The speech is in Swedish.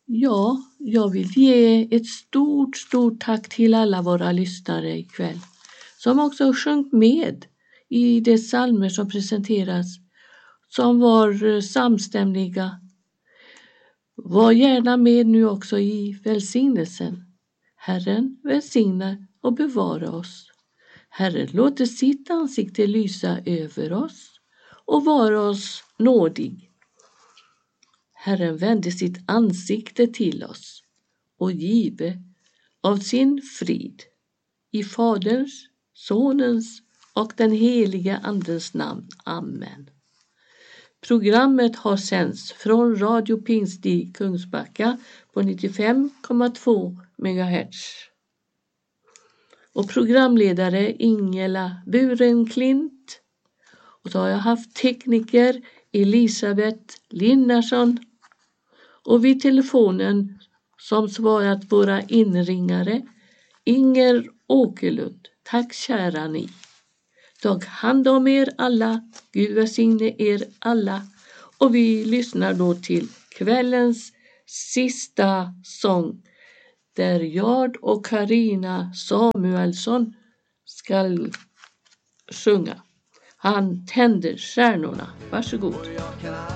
Ja, jag vill ge ett stort tack till alla våra lyssnare ikväll som också sjönk med i de psalmer som presenteras som var samstämmiga. Var gärna med nu också i välsignelsen. Herren välsigna och bevara oss. Herren låter sitt ansikte lysa över oss och vara oss nådig. Herren vände sitt ansikte till oss och give av sin frid i Faderns, Sonens och den heliga Andens namn. Amen. Programmet har sänds från Radio Pingst i Kungsbacka på 95,2 MHz. Och programledare Ingela Burenklint. Och så har jag haft tekniker Elisabeth Linnarsson. Och vid telefonen som svarat våra inringare Inger Åkerlund. Tack kära ni. Tag hand om er alla. Gud välsigne er alla. Och vi lyssnar då till kvällens sista sång. Där Gerd och Karina Samuelsson ska sjunga. Han tänder stjärnorna. Varsågod.